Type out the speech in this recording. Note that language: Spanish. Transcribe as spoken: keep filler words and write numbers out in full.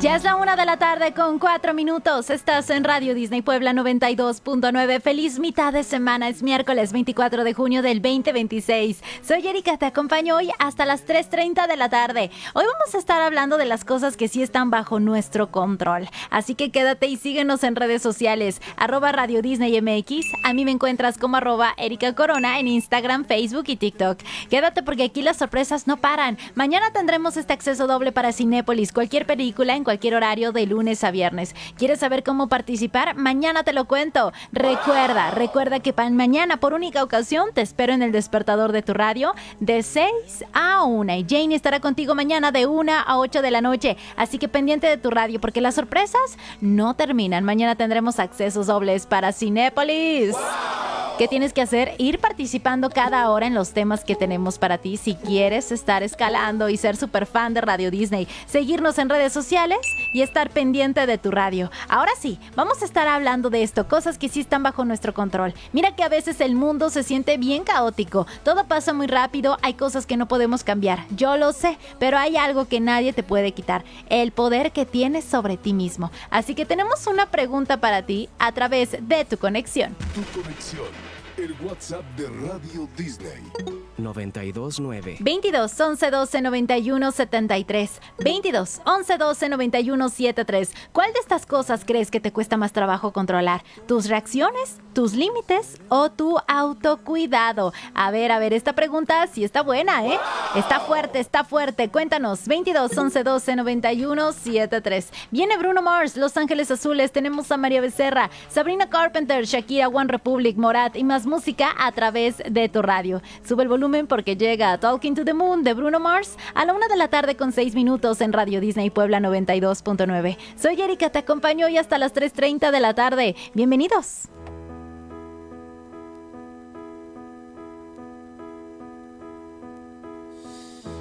Ya es la una de la tarde con cuatro minutos. Estás en Radio Disney Puebla noventa y dos punto nueve. Feliz mitad de semana. Es miércoles veinticuatro de junio del veinte veintiséis. Soy Erika, te acompaño hoy hasta las tres treinta de la tarde. Hoy vamos a estar hablando de las cosas que sí están bajo nuestro control. Así que quédate y síguenos en redes sociales. Arroba Radio Disney M X. A mí me encuentras como arroba Erika Corona en Instagram, Facebook y TikTok. Quédate porque aquí las sorpresas no paran. Mañana tendremos este acceso doble para Cinépolis. Cualquier película en cualquier horario de lunes a viernes. ¿Quieres saber cómo participar? Mañana te lo cuento. Recuerda, recuerda que para mañana por única ocasión te espero en el despertador de tu radio de seis a una. Y Jane estará contigo mañana de una a ocho de la noche. Así que pendiente de tu radio porque las sorpresas no terminan. Mañana tendremos accesos dobles para Cinépolis. ¡Wow! ¿Qué tienes que hacer? Ir participando cada hora en los temas que tenemos para ti. Si quieres estar escalando y ser súper fan de Radio Disney, seguirnos en redes sociales y estar pendiente de tu radio. Ahora sí, vamos a estar hablando de esto, cosas que sí están bajo nuestro control. Mira que a veces el mundo se siente bien caótico, todo pasa muy rápido, hay cosas que no podemos cambiar. Yo lo sé, pero hay algo que nadie te puede quitar, el poder que tienes sobre ti mismo. Así que tenemos una pregunta para ti a través de tu conexión. Tu conexión. El WhatsApp de Radio Disney. noventa y dos nueve. veintidós, once, doce, noventa y uno, setenta y tres. veintidós, once, doce, noventa y uno, setenta y tres. ¿Cuál de estas cosas crees que te cuesta más trabajo controlar? ¿Tus reacciones, tus límites o tu autocuidado? A ver, a ver, esta pregunta sí está buena, ¿eh? Está fuerte, está fuerte. Cuéntanos. veintidós, once, doce, noventa y uno, setenta y tres. Viene Bruno Mars, Los Ángeles Azules. Tenemos a María Becerra, Sabrina Carpenter, Shakira, One Republic, Morat y más música a través de tu radio. Sube el volumen porque llega Talking to the Moon de Bruno Mars a la una de la tarde con seis minutos en Radio Disney Puebla noventa y dos punto nueve. Soy Erika, te acompaño hoy hasta las tres treinta de la tarde. Bienvenidos.